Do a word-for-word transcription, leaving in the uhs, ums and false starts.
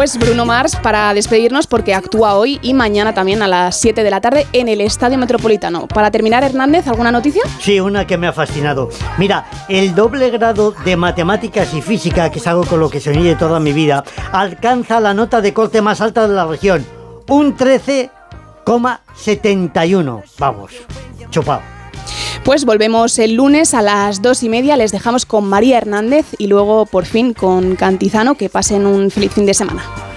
Pues Bruno Mars para despedirnos, porque actúa hoy y mañana también a las siete de la tarde en el Estadio Metropolitano. Para terminar, Hernández, ¿alguna noticia? Sí, una que me ha fascinado. Mira, el doble grado de matemáticas y física, que es algo con lo que soñé de toda mi vida, alcanza la nota de corte más alta de la región, un trece coma setenta y uno. Vamos, chupado. Pues volvemos el lunes a las dos y media. Les dejamos con María Hernández y luego, por fin, con Cantizano. Que pasen un feliz fin de semana.